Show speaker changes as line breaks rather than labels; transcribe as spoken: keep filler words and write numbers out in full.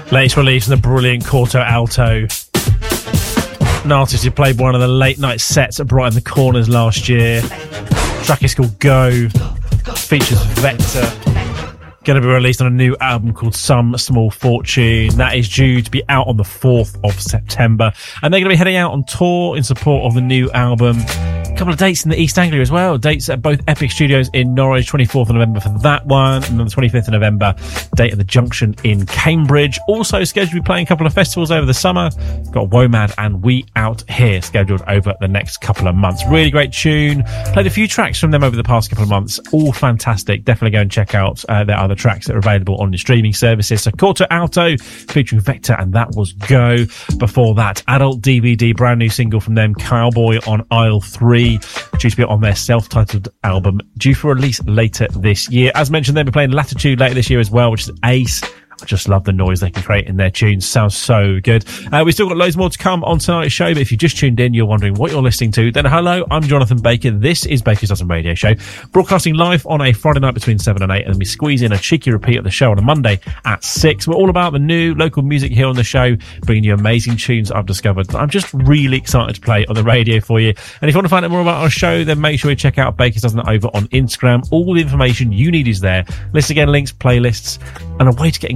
Latest release from the brilliant Corto Alto, an artist who played one of the late night sets at Brighton the Corners last year. The track is called Go, features Vector. Going to be released on a new album called Some Small Fortune. That is due to be out on the fourth of September. And they're going to be heading out on tour in support of the new album. A couple of dates in the East Anglia as well. Dates at both Epic Studios in Norwich, twenty-fourth of November for that one. And then the twenty-fifth of November, date at the Junction in Cambridge. Also scheduled to be playing a couple of festivals over the summer. Got WOMAD and We Out Here scheduled over the next couple of months. Really great tune. Played a few tracks from them over the past couple of months. All fantastic. Definitely go and check out uh, their other tracks that are available on your streaming services. So Corto Alto featuring Vector, and that was Go. Before that, Adult D V D, brand new single from them, Cowboy on Aisle three, due to be on their self-titled album, due for release later this year. As mentioned, they'll be playing Latitude later this year as well, which is Ace. I just love the noise they can create in their tunes. Sounds so good. Uh, we've still got loads more to come on tonight's show, but if you just tuned in, you're wondering what you're listening to, then hello, I'm Jonathan Baker. This is Baker's Dozen Radio Show, broadcasting live on a Friday night between seven and eight, and then we squeeze in a cheeky repeat of the show on a Monday at six. We're all about the new local music here on the show, bringing you amazing tunes I've discovered that I'm just really excited to play on the radio for you. And if you want to find out more about our show, then make sure you check out Baker's Dozen over on Instagram. All the information you need is there. List again, links, playlists, and a way to get in